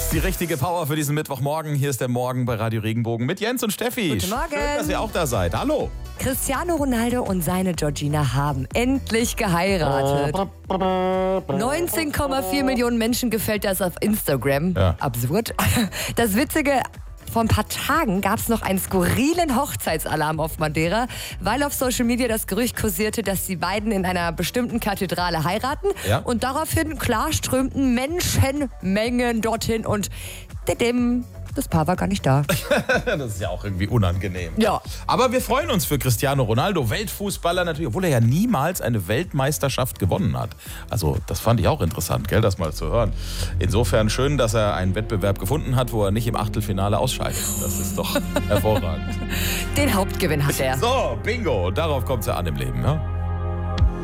Die richtige Power für diesen Mittwochmorgen. Hier ist der Morgen bei Radio Regenbogen mit Jens und Steffi. Guten Morgen. Schön, dass ihr auch da seid. Hallo. Cristiano Ronaldo und seine Georgina haben endlich geheiratet. 19,4 Millionen Menschen gefällt das auf Instagram. Ja. Absurd. Das Witzige, vor ein paar Tagen gab es noch einen skurrilen Hochzeitsalarm auf Madeira, weil auf Social Media das Gerücht kursierte, dass die beiden in einer bestimmten Kathedrale heiraten. Ja. Und daraufhin klar strömten Menschenmengen dorthin und das Paar war gar nicht da. Das ist ja auch irgendwie unangenehm. Ja. Aber wir freuen uns für Cristiano Ronaldo, Weltfußballer natürlich, obwohl er ja niemals eine Weltmeisterschaft gewonnen hat. Also das fand ich auch interessant, gell, das mal zu hören. Insofern schön, dass er einen Wettbewerb gefunden hat, wo er nicht im Achtelfinale ausscheidet. Das ist doch hervorragend. Den Hauptgewinn hat er. So, bingo. Darauf kommt es ja an im Leben, ne?